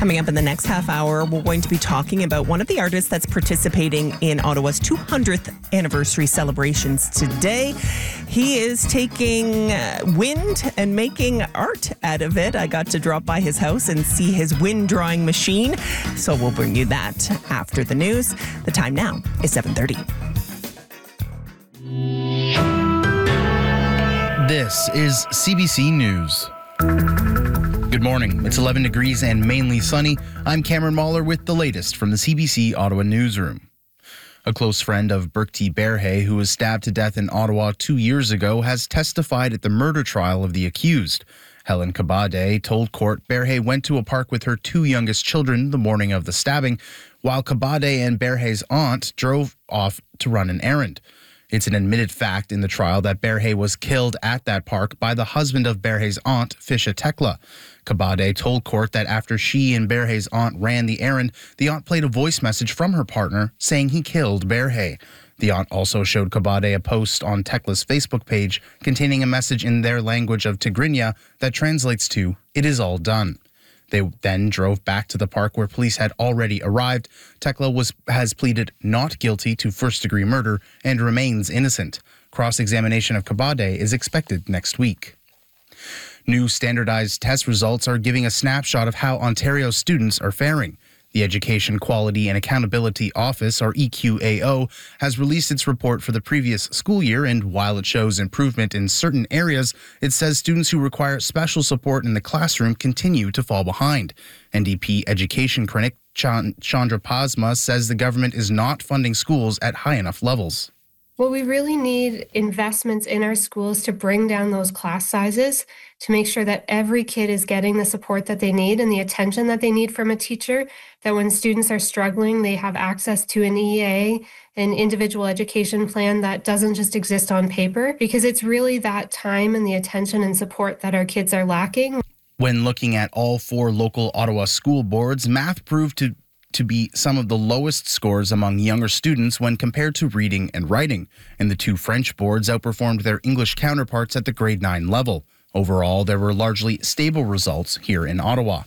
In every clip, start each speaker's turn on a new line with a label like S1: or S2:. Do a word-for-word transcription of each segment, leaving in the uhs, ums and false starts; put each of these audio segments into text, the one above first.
S1: Coming up in the next half hour, we're going to be talking about one of the artists that's participating in Ottawa's two hundredth anniversary celebrations today. He is taking wind and making art out of it. I got to drop by his house and see his wind drawing machine. So we'll bring you that after the news. The time now is seven thirty.
S2: This is C B C News. Good morning. It's eleven degrees and mainly sunny. I'm Cameron Mahler with the latest from the C B C Ottawa newsroom. A close friend of Burke T. Berhay, who was stabbed to death in Ottawa two years ago, has testified at the murder trial of the accused. Helen Kabade told court Berhay went to a park with her two youngest children the morning of the stabbing, while Kabade and Berhay's aunt drove off to run an errand. It's an admitted fact in the trial that Berhay was killed at that park by the husband of Berhay's aunt, Fisha Tekla. Kabade told court that after she and Berhay's aunt ran the errand, the aunt played a voice message from her partner saying he killed Berhay. The aunt also showed Kabade a post on Tekla's Facebook page containing a message in their language of Tigrinya that translates to, "It is all done." They then drove back to the park where police had already arrived. Tekla was, has pleaded not guilty to first-degree murder and remains innocent. Cross-examination of Kabade is expected next week. New standardized test results are giving a snapshot of how Ontario students are faring. The Education Quality and Accountability Office, or E Q A O, has released its report for the previous school year, and while it shows improvement in certain areas, it says students who require special support in the classroom continue to fall behind. N D P education critic Chandra Pasma says the government is not funding schools at high enough levels.
S3: Well, we really need investments in our schools to bring down those class sizes, to make sure that every kid is getting the support that they need and the attention that they need from a teacher, that when students are struggling, they have access to an E A, an individual education plan that doesn't just exist on paper, because it's really that time and the attention and support that our kids are lacking.
S2: When looking at all four local Ottawa school boards, math proved to to be some of the lowest scores among younger students when compared to reading and writing, and the two French boards outperformed their English counterparts at the grade nine level. Overall, there were largely stable results here in Ottawa.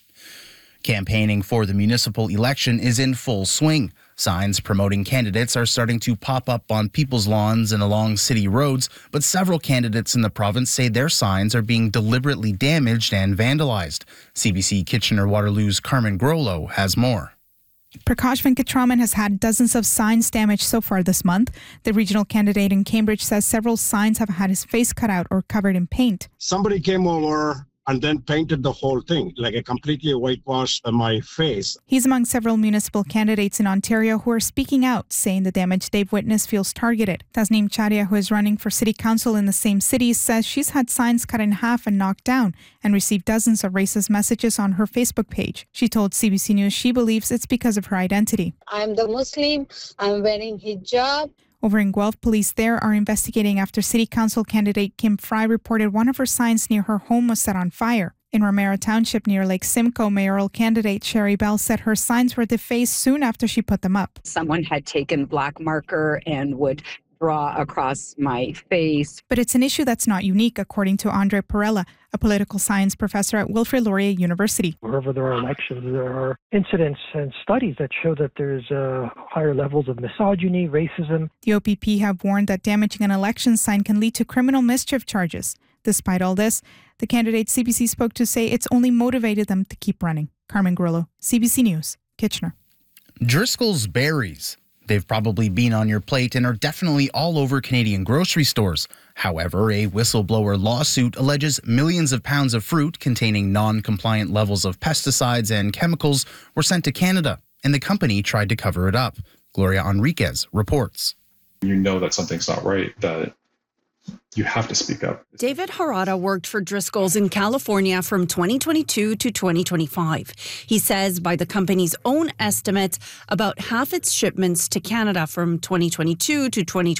S2: Campaigning for the municipal election is in full swing. Signs promoting candidates are starting to pop up on people's lawns and along city roads, but several candidates in the province say their signs are being deliberately damaged and vandalized. C B C Kitchener-Waterloo's Carmen Grolo has more.
S4: Prakash Venkatraman has had dozens of signs damaged so far this month. The regional candidate in Cambridge says several signs have had his face cut out or covered in paint.
S5: Somebody came over and then painted the whole thing, like a completely whitewashed my face.
S4: He's among several municipal candidates in Ontario who are speaking out, saying the damage they've witnessed feels targeted. Tasneem Chadia, who is running for city council in the same city, says she's had signs cut in half and knocked down and received dozens of racist messages on her Facebook page. She told C B C News she believes it's because of her identity.
S6: I'm the Muslim, I'm wearing hijab.
S4: Over in Guelph, police there are investigating after City Council candidate Kim Fry reported one of her signs near her home was set on fire. In Romero Township near Lake Simcoe, mayoral candidate Sherry Bell said her signs were defaced soon after she put them up.
S7: Someone had taken black marker and would draw across my face.
S4: But it's an issue that's not unique, according to Andre Perella, a political science professor at Wilfrid Laurier University.
S8: Wherever there are elections, there are incidents and studies that show that there's uh, higher levels of misogyny, racism.
S4: The O P P have warned that damaging an election sign can lead to criminal mischief charges. Despite all this, the candidates C B C spoke to say it's only motivated them to keep running. Carmen Grolo, C B C News, Kitchener.
S2: Driscoll's Berries. They've probably been on your plate and are definitely all over Canadian grocery stores. However, a whistleblower lawsuit alleges millions of pounds of fruit containing non-compliant levels of pesticides and chemicals were sent to Canada, and the company tried to cover it up. Gloria Enriquez reports.
S9: You know that something's not right, that you have to speak up.
S10: David Harada worked for Driscoll's in California from twenty twenty-two to twenty twenty-five. He says by the company's own estimate, about half its shipments to Canada from twenty twenty-two to twenty twenty-five